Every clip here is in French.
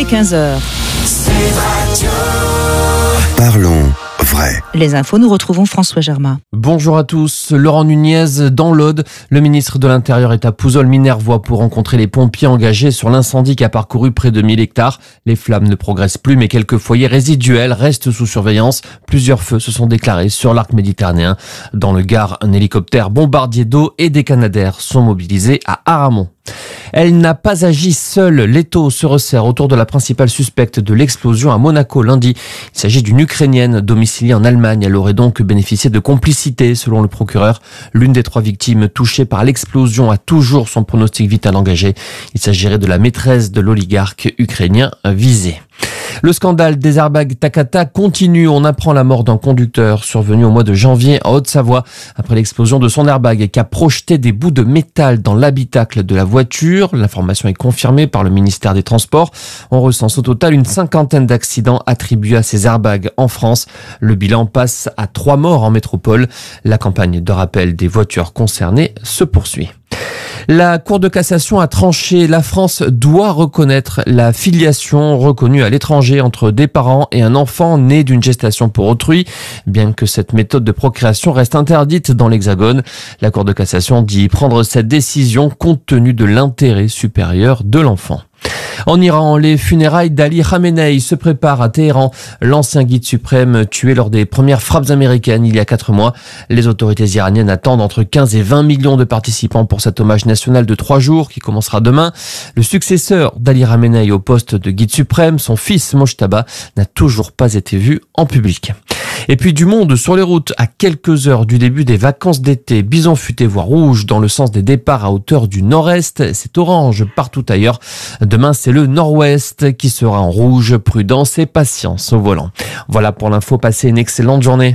est 15h. Parlons vrai. Les infos, nous retrouvons François Germain. Bonjour à tous. Laurent Nunez dans l'Aude. Le ministre de l'Intérieur est à Pouzols-Minervois pour rencontrer les pompiers engagés sur l'incendie qui a parcouru près de 1000 hectares. Les flammes ne progressent plus, mais quelques foyers résiduels restent sous surveillance. Plusieurs feux se sont déclarés sur l'arc méditerranéen. Dans le Gard, un hélicoptère bombardier d'eau et des Canadair sont mobilisés à Aramon. Elle n'a pas agi seule. L'étau se resserre autour de la principale suspecte de l'explosion à Monaco lundi. Il s'agit d'une Ukrainienne domiciliée en Allemagne. Elle aurait donc bénéficié de complicité, selon le procureur. L'une des 3 victimes touchées par l'explosion a toujours son pronostic vital engagé. Il s'agirait de la maîtresse de l'oligarque ukrainien visé. Le scandale des airbags Takata continue. On apprend la mort d'un conducteur survenu au mois de janvier en Haute-Savoie après l'explosion de son airbag qui a projeté des bouts de métal dans l'habitacle de la voiture. L'information est confirmée par le ministère des Transports. On recense au total une 50aine d'accidents attribués à ces airbags en France. Le bilan passe à 3 morts en métropole. La campagne de rappel des voitures concernées se poursuit. La Cour de cassation a tranché. La France doit reconnaître la filiation reconnue à l'étranger entre des parents et un enfant né d'une gestation pour autrui, bien que cette méthode de procréation reste interdite dans l'Hexagone. La Cour de cassation dit prendre cette décision compte tenu de l'intérêt supérieur de l'enfant. En Iran, les funérailles d'Ali Khamenei se préparent à Téhéran. L'ancien guide suprême tué lors des premières frappes américaines il y a 4 mois. Les autorités iraniennes attendent entre 15 et 20 millions de participants pour cet hommage national de 3 jours qui commencera demain. Le successeur d'Ali Khamenei au poste de guide suprême, son fils Mojtaba, n'a toujours pas été vu en public. Et puis du monde sur les routes à quelques heures du début des vacances d'été. Bison futé voire rouge dans le sens des départs à hauteur du nord-est. C'est orange partout ailleurs. Demain, c'est le nord-ouest qui sera en rouge. Prudence et patience au volant. Voilà pour l'info. Passez une excellente journée.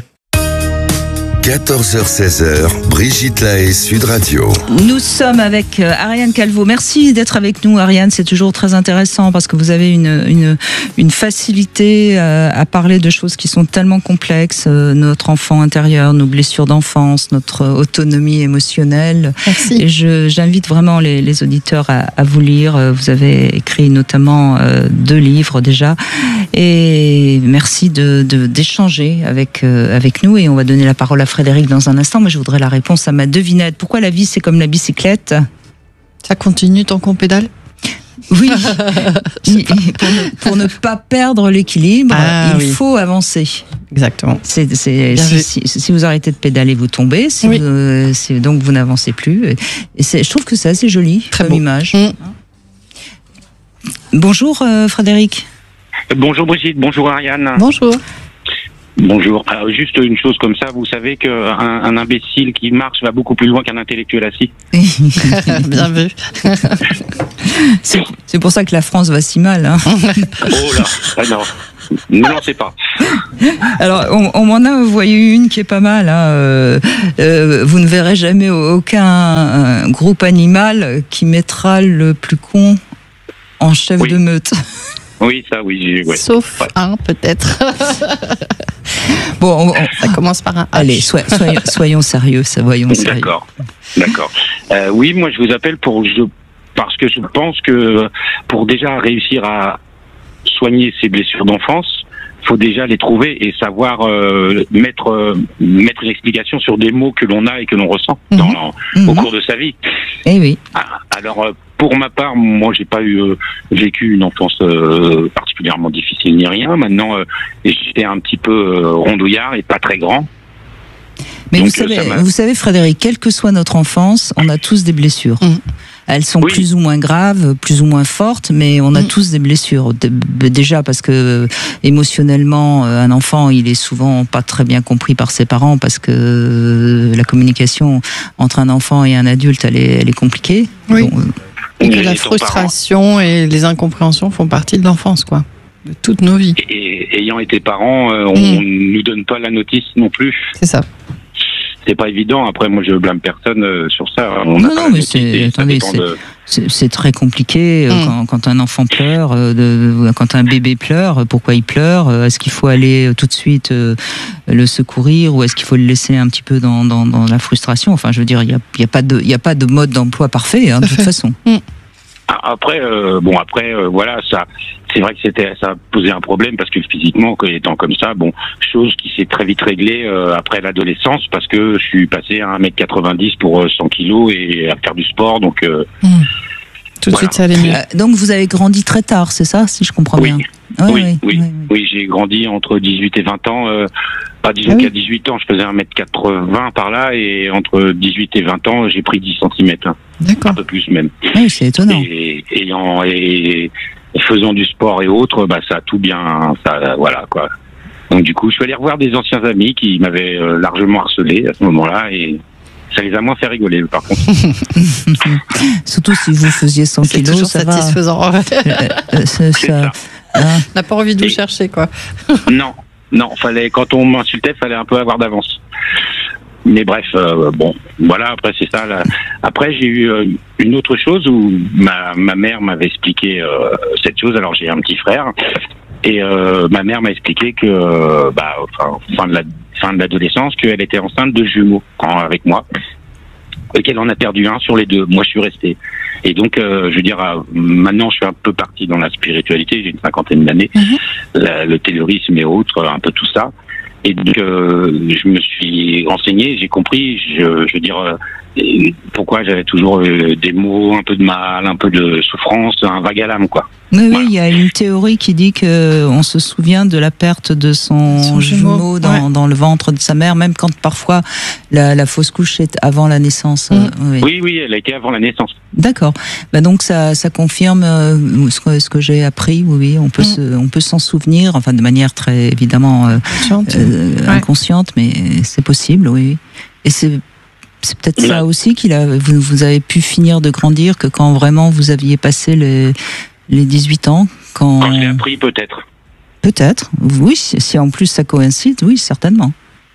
14h-16h, Brigitte Lahaie, Sud Radio. Nous sommes avec Ariane Calvo. Merci d'être avec nous, Ariane. C'est toujours très intéressant parce que vous avez une facilité à parler de choses qui sont tellement complexes. Notre enfant intérieur, nos blessures d'enfance, notre autonomie émotionnelle. Merci. Et j'invite vraiment les auditeurs à vous lire. Vous avez écrit notamment 2 livres déjà. Et merci d'échanger avec nous. Et on va donner la parole à Frédéric dans un instant, mais je voudrais la réponse à ma devinette. Pourquoi la vie c'est comme la bicyclette ? Ça continue tant qu'on pédale ? Oui, pour ne pas perdre l'équilibre, il faut avancer. Exactement. Si vous arrêtez de pédaler, vous tombez. Donc vous n'avancez plus. Et je trouve que c'est assez joli comme image. Bonjour Frédéric. Bonjour Brigitte, bonjour Ariane. Bonjour. Bonjour. Alors, juste une chose comme ça, vous savez qu'un imbécile qui marche va beaucoup plus loin qu'un intellectuel assis. Bien vu. C'est pour ça que la France va si mal. Hein. Oh là, non, ne lancez pas. Alors, on m'en a envoyé une qui est pas mal. Hein. Vous ne verrez jamais aucun groupe animal qui mettra le plus con en chef de meute. Oui, ça, oui. Ouais. Sauf un, peut-être. Bon, ça commence par un H. Allez, soyons sérieux, voyons sérieux. D'accord. Oui, moi, je vous appelle parce que je pense que pour déjà réussir à soigner ces blessures d'enfance, faut déjà les trouver et savoir mettre une explication sur des mots que l'on a et que l'on ressent au cours de sa vie. Eh oui. Alors, pour ma part, moi, j'ai pas vécu une enfance particulièrement difficile ni rien. Maintenant, j'étais un petit peu rondouillard et pas très grand. Mais donc, vous savez, Frédéric, quelle que soit notre enfance, on a tous des blessures. Elles sont plus ou moins graves, plus ou moins fortes, mais on a tous des blessures. Déjà parce que émotionnellement, un enfant, il est souvent pas très bien compris par ses parents parce que la communication entre un enfant et un adulte, elle est compliquée. Oui. Donc, et que la frustration et les incompréhensions font partie de l'enfance, quoi, de toutes nos vies. Et ayant été parents, on ne nous donne pas la notice non plus. C'est ça. C'est pas évident. Après, moi, je blâme personne sur ça. Non, mais c'est très compliqué quand un enfant pleure, quand un bébé pleure. Pourquoi il pleure ? Est-ce qu'il faut aller tout de suite le secourir ou est-ce qu'il faut le laisser un petit peu dans la frustration ? Enfin, je veux dire, il y a pas de mode d'emploi parfait, hein, de toute façon. Après, voilà, ça, c'est vrai que ça a posé un problème parce que physiquement, étant comme ça, chose qui s'est très vite réglée après l'adolescence parce que je suis passé à 1m90 pour 100 kilos et à faire du sport, donc. Tout de suite, ça allait mieux. Donc vous avez grandi très tard, c'est ça, si je comprends bien? Oui, j'ai grandi entre 18 et 20 ans. Disons qu'à 18 ans, je faisais 1m80 par là, et entre 18 et 20 ans, j'ai pris 10 cm. D'accord. Un peu plus même. Oui, c'est étonnant. Et faisant du sport et autres, ça a tout bien, voilà, quoi. Donc du coup, je suis allé revoir des anciens amis qui m'avaient largement harcelé à ce moment-là, et ça les a moins fait rigoler, par contre. Surtout si vous faisiez 100 c'est kilos, toujours ça satisfaisant. C'est ça. Hein. On n'a pas envie de vous chercher, quoi. Non, quand on m'insultait, fallait un peu avoir d'avance. Mais bref, voilà, après c'est ça. Après, j'ai eu une autre chose où ma mère m'avait expliqué cette chose. Alors j'ai un petit frère, et ma mère m'a expliqué que, fin de l'adolescence, qu'elle était enceinte de jumeaux avec moi, et qu'elle en a perdu un sur les deux. Moi, je suis resté. Et donc, je veux dire, maintenant, je suis un peu parti dans la spiritualité. J'ai une 50aine d'années, le taylorisme et autres, un peu tout ça. Et donc, je me suis renseigné, j'ai compris, je veux dire, pourquoi j'avais toujours des maux, un peu de mal, un peu de souffrance, un vague à l'âme, quoi. Oui, il y a une théorie qui dit que on se souvient de la perte de son jumeau dans le ventre de sa mère, même quand parfois la fausse couche est avant la naissance. Oui, elle a été avant la naissance. D'accord. Donc ça confirme ce que j'ai appris. Oui, on peut s'en souvenir, enfin de manière très évidemment inconsciente, mais c'est possible, oui. Et c'est peut-être ça aussi vous avez pu finir de grandir, que quand vraiment vous aviez passé les 18 ans, quand je l'ai appris, peut-être. Peut-être, oui, si en plus ça coïncide, oui, certainement.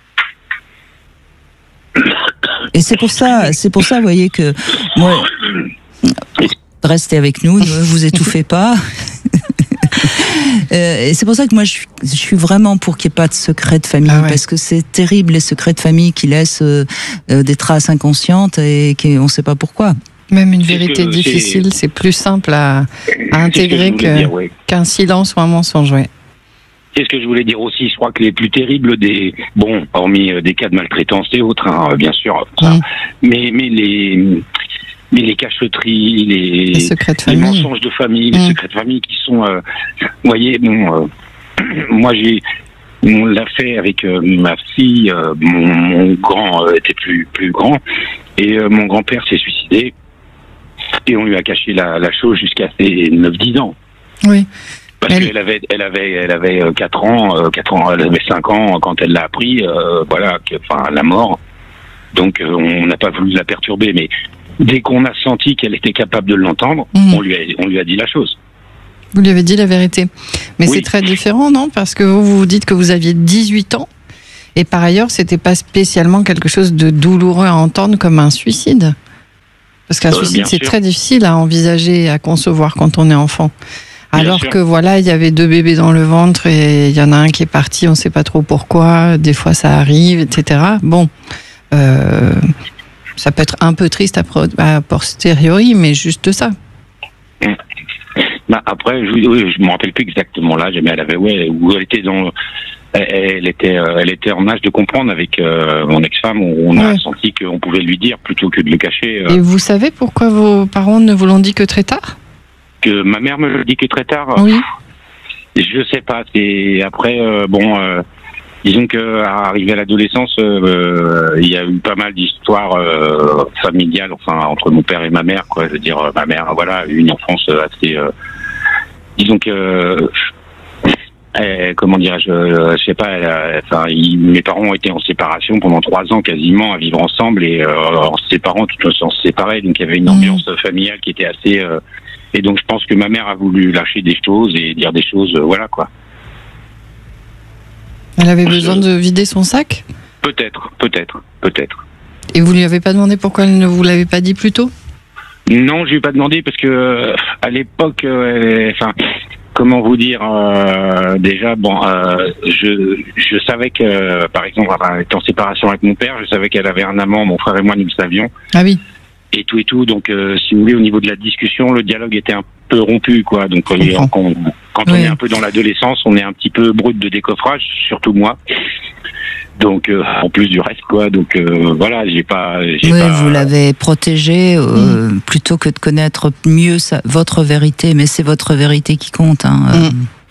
Et c'est pour ça, vous voyez, que moi, restez avec nous, ne vous étouffez pas. Et c'est pour ça que moi je suis vraiment pour qu'il n'y ait pas de secret de famille, parce que c'est terrible les secrets de famille qui laissent des traces inconscientes et qu'on ne sait pas pourquoi. Même une vérité difficile, c'est plus simple à intégrer qu'un silence ou un mensonge. C'est ce que je voulais dire aussi. Je crois que les plus terribles hormis des cas de maltraitance et autres, bien sûr, mais les cacheteries, les secrets de famille, les mensonges de famille, les secrets de famille qui sont, vous voyez, moi on l'a fait avec ma fille, mon grand était plus grand, et mon grand-père s'est suicidé, et on lui a caché la chose jusqu'à ses 9-10 ans. Oui. Parce qu'elle avait 4 ans, elle avait 5 ans quand elle l'a appris, la mort. Donc on n'a pas voulu la perturber, mais dès qu'on a senti qu'elle était capable de l'entendre, on lui a dit la chose. Vous lui avez dit la vérité. Mais c'est très différent, non? Parce que vous dites que vous aviez 18 ans, et par ailleurs, c'était pas spécialement quelque chose de douloureux à entendre comme un suicide. Parce qu'un suicide, c'est très difficile à envisager, à concevoir quand on est enfant. Alors que il y avait 2 bébés dans le ventre et il y en a un qui est parti, on ne sait pas trop pourquoi, des fois ça arrive, etc. Ça peut être un peu triste à posteriori, mais juste ça. Après, je me rappelle plus exactement l'âge, mais elle était en âge de comprendre avec mon ex-femme, où on a senti qu'on pouvait lui dire plutôt que de le cacher. Et vous savez pourquoi vos parents ne vous l'ont dit que très tard? Que ma mère me le dit que très tard. Oui. Je sais pas. C'est après disons que arrivé à l'adolescence, il y a eu pas mal d'histoires familiales, entre mon père et ma mère, quoi. Je veux dire, ma mère, a eu une enfance assez. Disons que. Comment dirais-je, je sais pas. Mes parents ont été en séparation pendant 3 ans quasiment, à vivre ensemble, et en se séparant, tout en se séparer. Donc il y avait une ambiance familiale qui était assez. Et donc je pense que ma mère a voulu lâcher des choses et dire des choses, voilà, quoi. Elle avait besoin de vider son sac ? Peut-être. Et vous lui avez pas demandé pourquoi elle ne vous l'avait pas dit plus tôt ? Non, je lui ai pas demandé parce que à l'époque, comment vous dire, déjà, je savais que, par exemple, elle était en séparation avec mon père, je savais qu'elle avait un amant, mon frère et moi nous le savions. Ah oui. et tout. Donc, si vous voulez, au niveau de la discussion, le dialogue était un peu rompu, quoi. Donc, quand on est un peu dans l'adolescence, on est un petit peu brut de décoffrage, surtout moi. Donc, en plus du reste, quoi. Donc, voilà, vous l'avez protégé plutôt que de connaître mieux votre vérité, mais c'est votre vérité qui compte. Hein.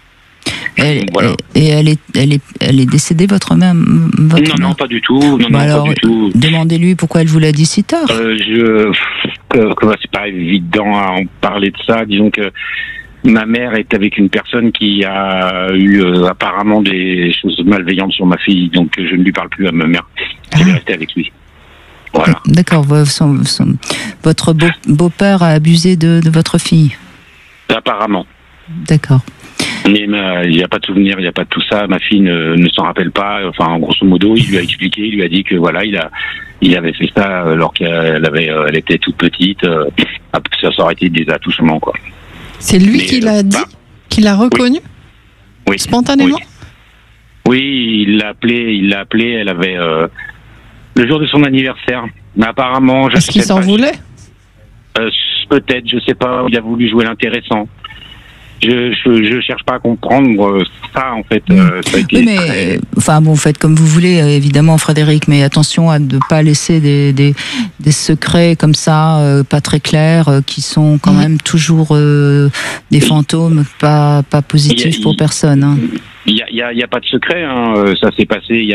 Voilà. Et elle est décédée, votre mère? Non, pas du tout. Non, alors, pas du tout. Demandez-lui pourquoi elle vous l'a dit si tard. C'est pas évident à en parler de ça. Disons que ma mère est avec une personne qui a eu apparemment des choses malveillantes sur ma fille, donc je ne lui parle plus à ma mère. Je vais rester avec lui. Voilà. D'accord. Votre beau-père a abusé de votre fille? Apparemment. D'accord. Mais il n'y a pas de souvenir, il n'y a pas de tout ça. Ma fille ne s'en rappelle pas. Enfin, grosso modo, il lui a expliqué, il lui a dit que voilà, il avait fait ça alors elle était toute petite. Ça aurait été des attouchements, quoi. C'est lui qui l'a dit, qui l'a reconnu, oui. Spontanément. Oui, il l'a appelé. Elle avait le jour de son anniversaire. Mais apparemment, est-ce qu'il s'en voulait? Peut-être, je sais pas. Il a voulu jouer l'intéressant. Je cherche pas à comprendre ça, en fait. Ça a été oui, mais vous faites comme vous voulez, évidemment, Frédéric, mais attention à ne pas laisser des secrets comme ça, pas très clairs, qui sont quand même toujours des fantômes, pas positifs pour personne. Hein. Il y a pas de secret. Hein. Ça s'est passé il y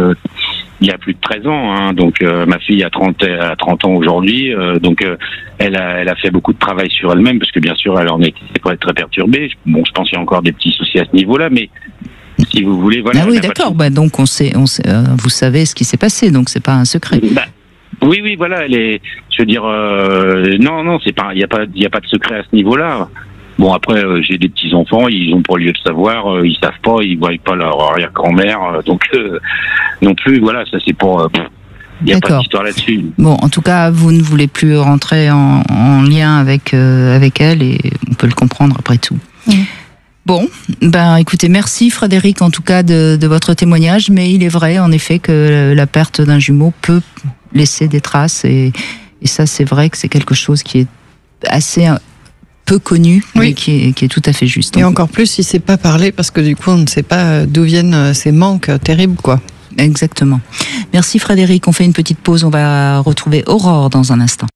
a plus de 13 ans, hein. Donc ma fille a 30 ans aujourd'hui, donc elle a fait beaucoup de travail sur elle-même, parce que bien sûr elle en était très perturbée. Bon, je pense qu'il y a encore des petits soucis à ce niveau-là, mais si vous voulez, voilà. Ah oui, d'accord. Donc on sait, vous savez ce qui s'est passé, donc c'est pas un secret. Oui, voilà. Je veux dire, non, c'est pas, il y a pas de secret à ce niveau-là. Bon, après, j'ai des petits-enfants, ils ont pour lieu de savoir, ils savent pas, ils voient pas leur arrière-grand-mère, donc non plus, voilà, ça c'est pour... Il n'y a pas d'histoire là-dessus. Bon, en tout cas, vous ne voulez plus rentrer en lien avec elle, et on peut le comprendre après tout. Bon, écoutez, merci Frédéric, en tout cas, de votre témoignage, mais il est vrai, en effet, que la perte d'un jumeau peut laisser des traces, et ça, c'est vrai que c'est quelque chose qui est assez... peu connu, mais qui est tout à fait juste. Et encore plus si c'est pas parlé, parce que du coup on ne sait pas d'où viennent ces manques terribles, quoi. Exactement. Merci Frédéric, on fait une petite pause, on va retrouver Aurore dans un instant.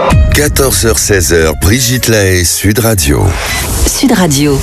14h-16h, Brigitte Lahaie, Sud Radio. Sud Radio.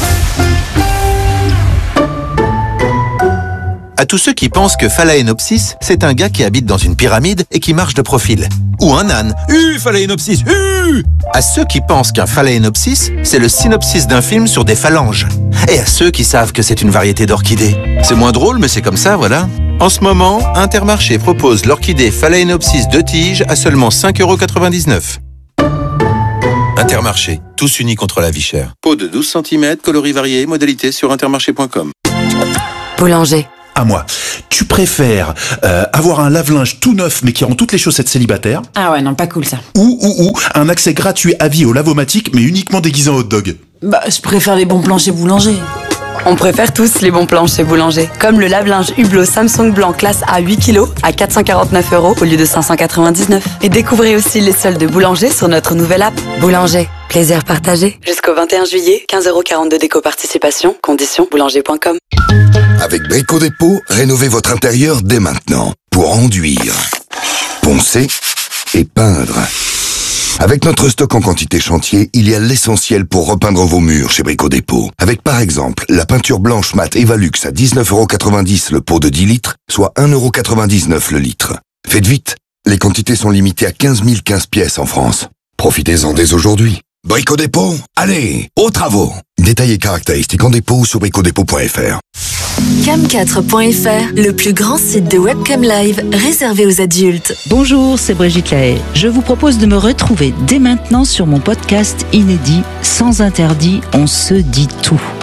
À tous ceux qui pensent que Phalaenopsis, c'est un gars qui habite dans une pyramide et qui marche de profil. Ou un âne. Phalaenopsis. À ceux qui pensent qu'un Phalaenopsis, c'est le synopsis d'un film sur des phalanges. Et à ceux qui savent que c'est une variété d'orchidées. C'est moins drôle, mais c'est comme ça, voilà. En ce moment, Intermarché propose l'orchidée Phalaenopsis 2 tiges à seulement 5,99 €. Intermarché, tous unis contre la vie chère. Pot de 12 cm, coloris variés, modalité sur intermarché.com. Boulanger. À moi. Tu préfères avoir un lave-linge tout neuf mais qui rend toutes les chaussettes célibataires? Ah ouais, non, pas cool ça. Ou un accès gratuit à vie au lavomatique mais uniquement déguisé en hot dog? Je préfère les bons plans chez Boulanger. On préfère tous les bons plans chez Boulanger. Comme le lave-linge Hublot Samsung blanc classe A 8 kg à 449 € au lieu de 599. Et découvrez aussi les soldes de Boulanger sur notre nouvelle app. Boulanger, plaisir partagé. Jusqu'au 21 juillet, 15,42 € d'éco-participation. Conditions boulanger.com. Avec Brico Dépôt, rénovez votre intérieur dès maintenant pour enduire, poncer et peindre. Avec notre stock en quantité chantier, il y a l'essentiel pour repeindre vos murs chez Brico Dépôt. Avec par exemple la peinture blanche mat Evalux à 19,90 € le pot de 10 litres, soit 1,99 € le litre. Faites vite, les quantités sont limitées à 15 015 pièces en France. Profitez-en dès aujourd'hui. Brico Dépôt, allez, aux travaux. Détails et caractéristiques en dépôt ou sur bricodépôt.fr. Cam4.fr, le plus grand site de webcam live réservé aux adultes. Bonjour, c'est Brigitte Lahaie. Je vous propose de me retrouver dès maintenant sur mon podcast inédit Sans interdit, on se dit tout.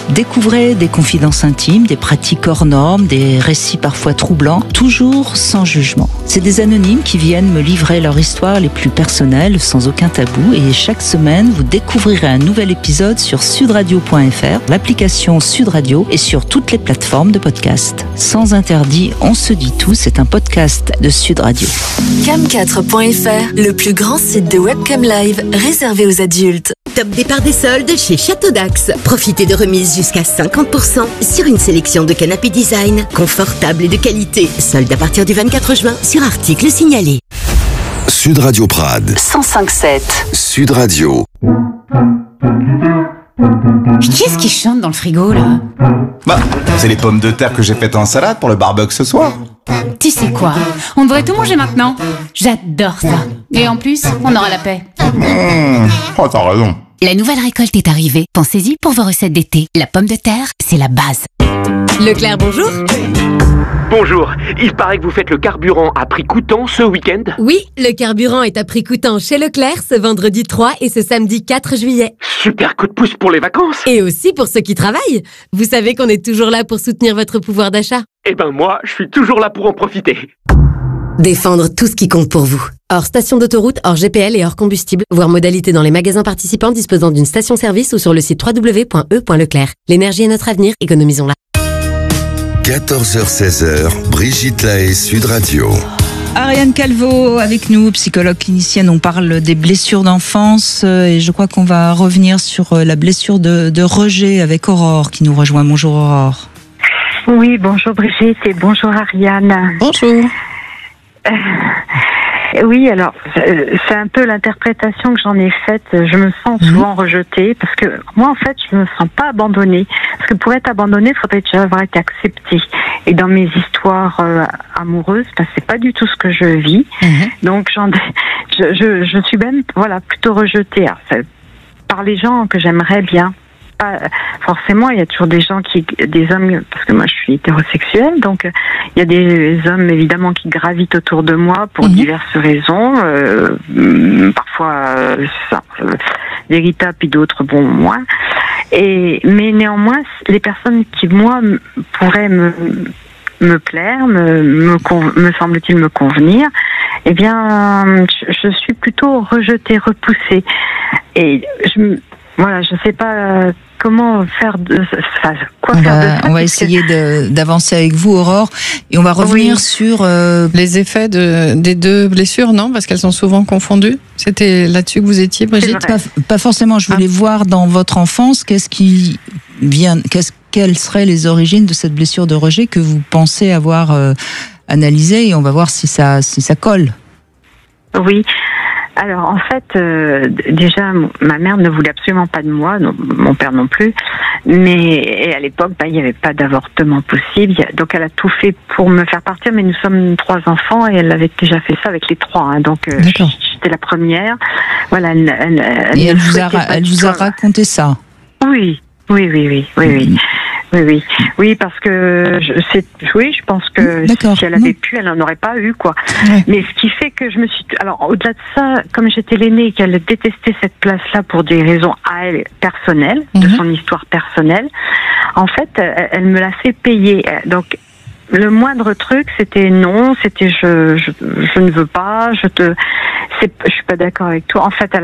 Découvrez des confidences intimes, des pratiques hors normes, des récits parfois troublants, toujours sans jugement. C'est des anonymes qui viennent me livrer leur histoire les plus personnelles, sans aucun tabou. Et chaque semaine, vous découvrirez un nouvel épisode sur sudradio.fr, l'application Sud Radio et sur toutes les plateformes de podcast. Sans interdit, on se dit tout, c'est un podcast de Sud Radio. Cam4.fr, le plus grand site de webcam live réservé aux adultes. Top départ des soldes chez Château d'Axe. Profitez de remises jusqu'à 50% sur une sélection de canapés design, confortables et de qualité. Soldes à partir du 24 juin sur articles signalés. Sud Radio Prades 105.7. Sud Radio. Qui est-ce qui chante dans le frigo là? Bah, c'est les pommes de terre que j'ai faites en salade pour le barbecue ce soir. Tu sais quoi? On devrait tout manger maintenant. J'adore ça. Et en plus, on aura la paix. Oh, t'as raison. La nouvelle récolte est arrivée. Pensez-y pour vos recettes d'été. La pomme de terre, c'est la base. Leclerc, bonjour. Bonjour, il paraît que vous faites le carburant à prix coûtant ce week-end? Oui, le carburant est à prix coûtant chez Leclerc ce vendredi 3 et ce samedi 4 juillet. Super coup de pouce pour les vacances. Et aussi pour ceux qui travaillent. Vous savez qu'on est toujours là pour soutenir votre pouvoir d'achat. Eh ben moi, je suis toujours là pour en profiter. Défendre tout ce qui compte pour vous. Hors station d'autoroute, hors GPL et hors combustible. Voir modalité dans les magasins participants disposant d'une station-service ou sur le site www.e.leclerc. L'énergie est notre avenir, économisons-la. 14h-16h, Brigitte Lahaie, Sud Radio. Ariane Calvo avec nous, psychologue clinicienne. On parle des blessures d'enfance et je crois qu'on va revenir sur la blessure de rejet avec Aurore qui nous rejoint. Bonjour Aurore. Oui, bonjour Brigitte et bonjour Ariane. Bonjour. Oui, alors c'est un peu l'interprétation que j'en ai faite. Je me sens souvent rejetée parce que moi en fait je me sens pas abandonnée. Parce que pour être abandonnée, il faudrait déjà avoir été acceptée. Et dans mes histoires amoureuses, c'est pas du tout ce que je vis. Donc je suis même plutôt rejetée. Alors, par les gens que j'aimerais bien. Pas forcément, il y a toujours des hommes, parce que moi je suis hétérosexuelle, donc il y a des hommes évidemment qui gravitent autour de moi pour diverses raisons, parfois véritables puis d'autres moins. Mais néanmoins, les personnes qui moi pourraient me plaire, me semble-t-il me convenir, eh bien je suis plutôt rejetée, repoussée, et je sais pas comment faire quoi faire de ça. On va essayer d'avancer avec vous, Aurore, et on va revenir sur les effets des deux blessures, non? Parce qu'elles sont souvent confondues. C'était là-dessus que vous étiez, Brigitte? Pas forcément. Je voulais voir dans votre enfance quelles seraient les origines de cette blessure de rejet que vous pensez avoir analysée, et on va voir si ça colle. Oui. Alors en fait, déjà ma mère ne voulait absolument pas de moi, non, mon père non plus. Mais à l'époque, il n'y avait pas d'avortement possible, donc elle a tout fait pour me faire partir. Mais nous sommes 3 enfants et elle avait déjà fait ça avec les 3. Donc j'étais la première. Voilà. Et elle vous a raconté ça? Oui. Oui, parce que je pense que si elle avait pu, elle n'en aurait pas eu, quoi. Ouais. Mais ce qui fait que je me suis... Alors, au-delà de ça, comme j'étais l'aînée et qu'elle détestait cette place-là pour des raisons à elle personnelles, de son histoire personnelle, en fait, elle me l'a fait payer. Donc, le moindre truc, c'était non, c'était je ne veux pas, je suis pas d'accord avec toi. En fait, elle